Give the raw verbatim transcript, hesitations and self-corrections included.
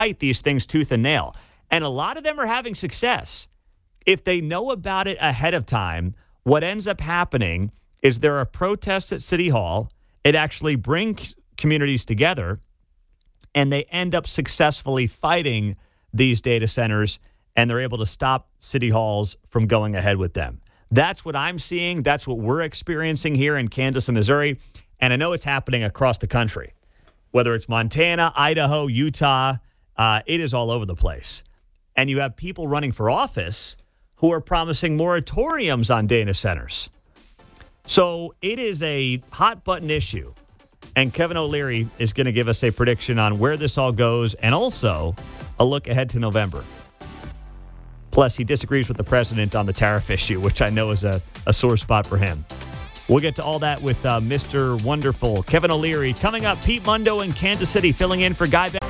fight these things tooth and nail. And a lot of them are having success. If they know about it ahead of time, what ends up happening is there are protests at City Hall. It actually brings communities together, and they end up successfully fighting these data centers, and they're able to stop city halls from going ahead with them. That's what I'm seeing. That's what we're experiencing here in Kansas and Missouri, and I know it's happening across the country. Whether it's Montana, Idaho, Utah, uh, it is all over the place. And you have people running for office who are promising moratoriums on data centers. So it is a hot-button issue. And Kevin O'Leary is going to give us a prediction on where this all goes and also a look ahead to November. Plus, he disagrees with the president on the tariff issue, which I know is a, a sore spot for him. We'll get to all that with uh, Mister Wonderful, Kevin O'Leary. Coming up, Pete Mundo in Kansas City filling in for Guy Ben.